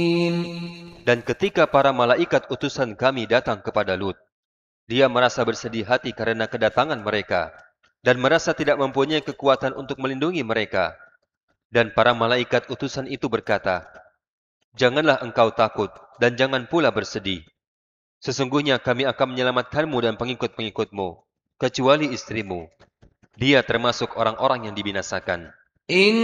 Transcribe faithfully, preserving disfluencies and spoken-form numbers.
Dan ketika para malaikat utusan kami datang kepada Lut, dia merasa bersedih hati karena kedatangan mereka, dan merasa tidak mempunyai kekuatan untuk melindungi mereka. Dan para malaikat utusan itu berkata, "Janganlah engkau takut, dan jangan pula bersedih. Sesungguhnya kami akan menyelamatkanmu dan pengikut-pengikutmu, kecuali istrimu. Dia termasuk orang-orang yang dibinasakan."